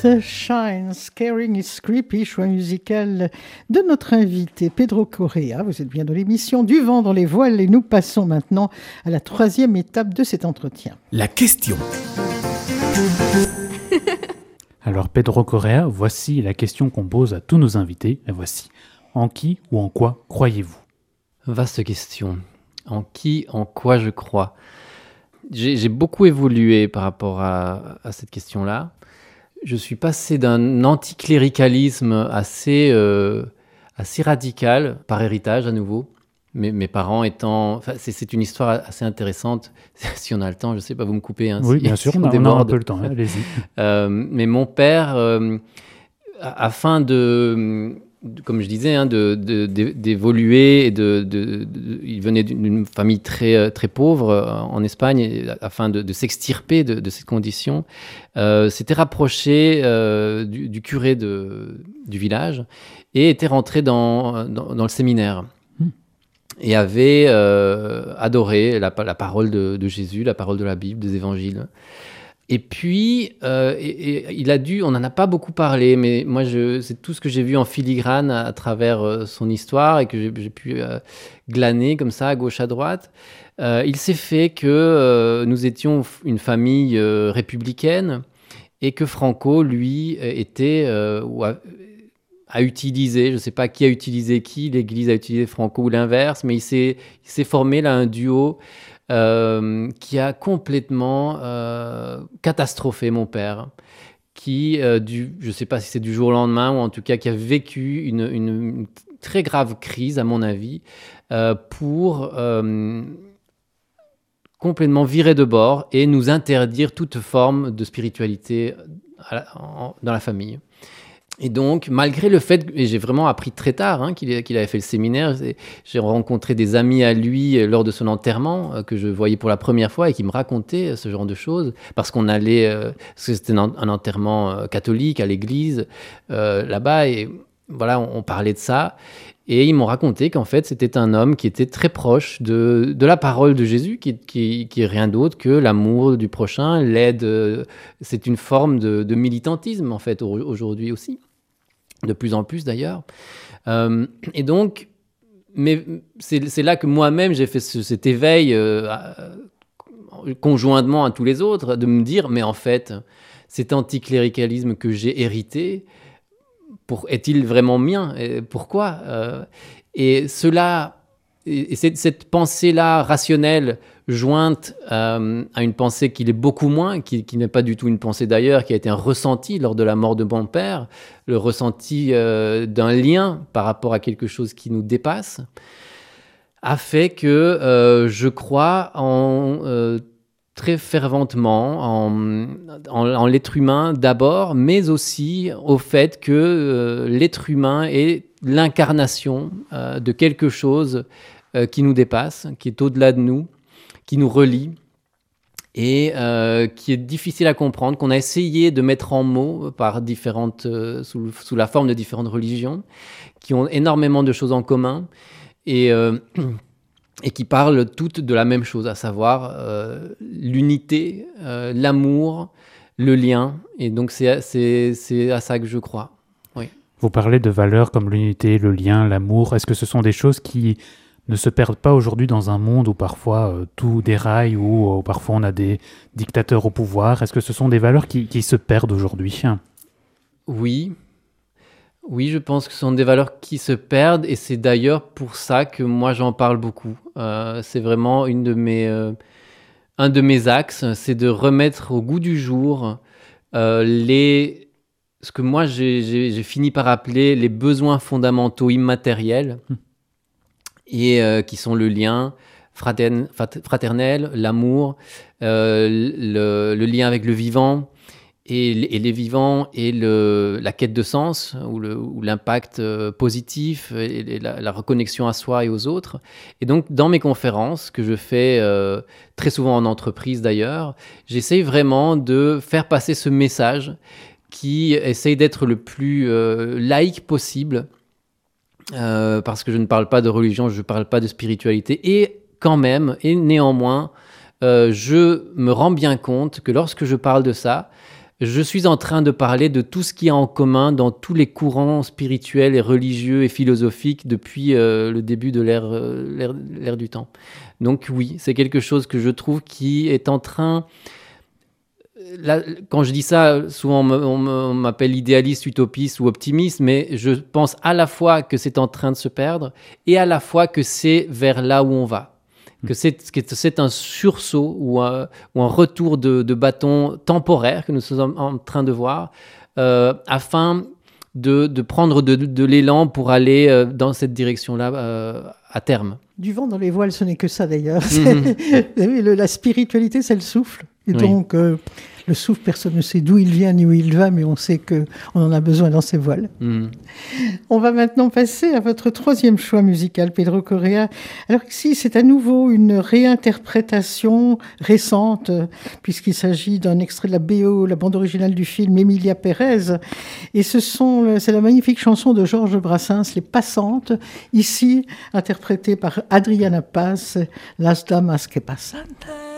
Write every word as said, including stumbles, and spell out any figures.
Shine, Scaring is Creepy, choix musical de notre invité Pedro Correa. Vous êtes bien dans l'émission Du vent dans les voiles et nous passons maintenant à la troisième étape de cet entretien. La question. Alors Pedro Correa, voici la question qu'on pose à tous nos invités. Et voici, en qui ou en quoi croyez-vous ? Vaste question. En qui, en quoi je crois ? J'ai, j'ai beaucoup évolué par rapport à, à cette question-là. Je suis passé d'un anticléricalisme assez, euh, assez radical, par héritage à nouveau. Mes, mes parents étant... Enfin, c'est, c'est une histoire assez intéressante. Si on a le temps, je ne sais pas, vous me coupez. Hein, oui, si, bien sûr, si on, on, a, on a un peu le temps, hein, allez-y. euh, mais mon père, euh, afin de... comme je disais, hein, de, de, de, d'évoluer. Et de, de, de, il venait d'une famille très, très pauvre euh, en Espagne, et, afin de, de s'extirper de, de cette condition. Euh, s'était rapproché euh, du, du curé de, du village et était rentré dans, dans, dans le séminaire. Mmh. Et avait euh, adoré la, la parole de, de Jésus, la parole de la Bible, des évangiles. Et puis, euh, et, et il a dû, on n'en a pas beaucoup parlé, mais moi, je, c'est tout ce que j'ai vu en filigrane à, à travers euh, son histoire et que j'ai, j'ai pu euh, glaner comme ça, à gauche, à droite. Euh, il s'est fait que euh, nous étions une famille euh, républicaine et que Franco, lui, était, euh, ou a, a utilisé, je ne sais pas qui a utilisé qui, l'Église a utilisé Franco ou l'inverse, mais il s'est, il s'est formé là un duo Euh, qui a complètement euh, catastrophé mon père, qui, euh, du, je ne sais pas si c'est du jour au lendemain, ou en tout cas qui a vécu une, une, une très grave crise, à mon avis, euh, pour euh, complètement virer de bord et nous interdire toute forme de spiritualité à la, en, dans la famille. Et donc, malgré le fait, et j'ai vraiment appris très tard hein, qu'il, qu'il avait fait le séminaire, j'ai rencontré des amis à lui lors de son enterrement euh, que je voyais pour la première fois et qui me racontaient ce genre de choses, parce qu'on allait, euh, parce que c'était un, un enterrement euh, catholique à l'église euh, là-bas, et voilà, on, on parlait de ça. Et ils m'ont raconté qu'en fait, c'était un homme qui était très proche de, de la parole de Jésus, qui, qui, qui est rien d'autre que l'amour du prochain, l'aide. Euh, c'est une forme de, de militantisme, en fait, aujourd'hui aussi. De plus en plus, d'ailleurs. Euh, et donc, mais c'est, c'est là que moi-même, j'ai fait ce, cet éveil euh, à, conjointement à tous les autres, de me dire, mais en fait, cet anticléricalisme que j'ai hérité, Pour, est-il vraiment mien ? Et pourquoi ? euh, Et cela, et cette, cette pensée-là rationnelle, jointe euh, à une pensée qui l'est beaucoup moins, qui, qui n'est pas du tout une pensée d'ailleurs, qui a été un ressenti lors de la mort de mon père, le ressenti euh, d'un lien par rapport à quelque chose qui nous dépasse, a fait que euh, je crois en... Euh, très ferventement en, en, en l'être humain d'abord, mais aussi au fait que euh, l'être humain est l'incarnation euh, de quelque chose euh, qui nous dépasse, qui est au-delà de nous, qui nous relie et euh, qui est difficile à comprendre, qu'on a essayé de mettre en mots par différentes, euh, sous, sous la forme de différentes religions, qui ont énormément de choses en commun et euh, et qui parlent toutes de la même chose, à savoir euh, l'unité, euh, l'amour, le lien. Et donc, c'est, c'est, c'est à ça que je crois. Oui. Vous parlez de valeurs comme l'unité, le lien, l'amour. Est-ce que ce sont des choses qui ne se perdent pas aujourd'hui dans un monde où parfois euh, tout déraille, où euh, parfois on a des dictateurs au pouvoir ? Est-ce que ce sont des valeurs qui, qui se perdent aujourd'hui ? Oui. Oui, je pense que ce sont des valeurs qui se perdent et c'est d'ailleurs pour ça que moi j'en parle beaucoup. Euh, c'est vraiment une de mes, euh, un de mes axes, c'est de remettre au goût du jour euh, les, ce que moi j'ai, j'ai, j'ai fini par appeler les besoins fondamentaux immatériels mmh. et euh, qui sont le lien fratern, fraternel, l'amour, euh, le, le lien avec le vivant. Et, et les vivants et le, la quête de sens ou, le, ou l'impact euh, positif et, et la, la reconnexion à soi et aux autres. Et donc, dans mes conférences, que je fais euh, très souvent en entreprise d'ailleurs, j'essaye vraiment de faire passer ce message qui essaye d'être le plus euh, laïque possible euh, parce que je ne parle pas de religion, je ne parle pas de spiritualité et quand même, et néanmoins, euh, je me rends bien compte que lorsque je parle de ça, je suis en train de parler de tout ce qu'il y a en commun dans tous les courants spirituels et religieux et philosophiques depuis euh, le début de l'ère, euh, l'ère, l'ère du temps. Donc oui, c'est quelque chose que je trouve qui est en train... Là, quand je dis ça, souvent on, me, on, me, on m'appelle idéaliste, utopiste ou optimiste, mais je pense à la fois que c'est en train de se perdre et à la fois que c'est vers là où on va. Que c'est, que c'est un sursaut ou un, ou un retour de, de bâton temporaire que nous sommes en train de voir, euh, afin de, de prendre de, de l'élan pour aller euh, dans cette direction-là euh, à terme. Du vent dans les voiles, ce n'est que ça d'ailleurs. Mm-hmm. La spiritualité, c'est le souffle. Et oui. donc, euh, le souffle, personne ne sait d'où il vient ni où il va, mais on sait qu'on en a besoin dans ses voiles. Mm. On va maintenant passer à votre troisième choix musical, Pedro Correa. Alors ici, c'est à nouveau une réinterprétation récente, puisqu'il s'agit d'un extrait de la B O, la bande originale du film Emilia Pérez. Et ce sont, c'est la magnifique chanson de Georges Brassens, Les Passantes, ici interprétée par Adriana Paz, Las Damas que Pasan.